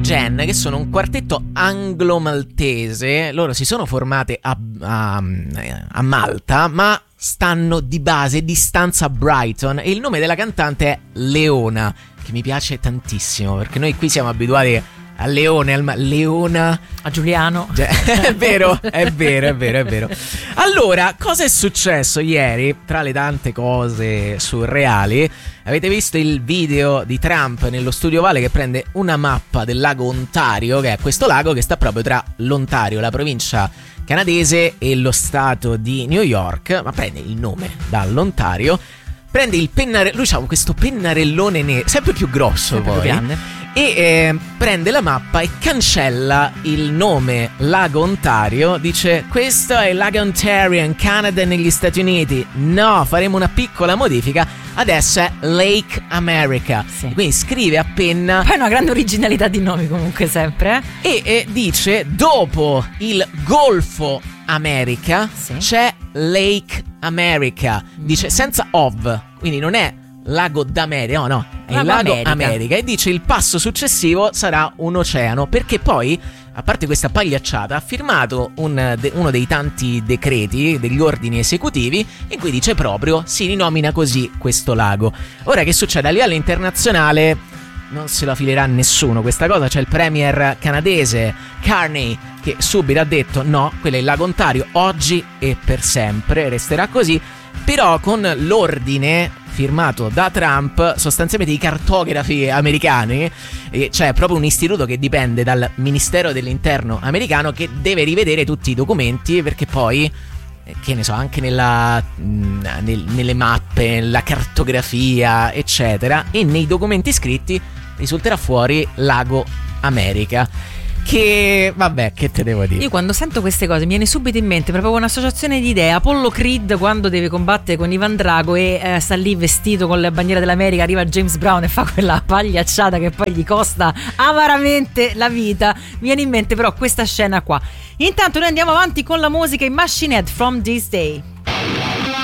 Gen, che sono un quartetto anglo-maltese. Loro si sono formate a Malta, ma stanno di base di stanza a Brighton, e il nome della cantante è Leona, che mi piace tantissimo, perché noi qui siamo abituati a Leone, Leona, a Giuliano. È vero. Allora, cosa è successo ieri? Tra le tante cose surreali, avete visto il video di Trump nello studio ovale che prende una mappa del lago Ontario, che è questo lago che sta proprio tra l'Ontario, la provincia canadese, e lo stato di New York, ma prende il nome dall'Ontario, prende il pennarello, lui ha questo pennarellone nero, sempre più grosso, sempre poi più grande, e prende la mappa e cancella il nome Lago Ontario. Dice: questo è il Lago Ontario in Canada e negli Stati Uniti. No, faremo una piccola modifica, adesso è Lake America. Sì. Quindi scrive a penna. Poi una grande originalità di nomi comunque sempre. E dice: dopo il Golfo America, sì, c'è Lake America. Dice senza ov, quindi non è Lago d'America, no, è il Lago America. E dice il passo successivo sarà un oceano, perché poi, a parte questa pagliacciata, ha firmato uno dei tanti decreti, degli ordini esecutivi, in cui dice proprio si rinomina così questo lago. Ora, che succede? A livello internazionale non se la filerà nessuno questa cosa. C'è il premier canadese Carney che subito ha detto no, quello è il Lago Ontario, oggi e per sempre resterà così. Però con l'ordine firmato da Trump, sostanzialmente i cartografi americani, c'è proprio un istituto che dipende dal Ministero dell'Interno americano che deve rivedere tutti i documenti, perché poi, che ne so, anche nelle mappe, la cartografia, eccetera, e nei documenti scritti risulterà fuori Lago America. Che vabbè, che te devo dire? Io quando sento queste cose mi viene subito in mente proprio un'associazione di idee. Apollo Creed quando deve combattere con Ivan Drago e sta lì vestito con la bandiera dell'America, arriva James Brown e fa quella pagliacciata che poi gli costa amaramente la vita. Mi viene in mente però questa scena qua. Intanto noi andiamo avanti con la musica in Machine Head, From This Day.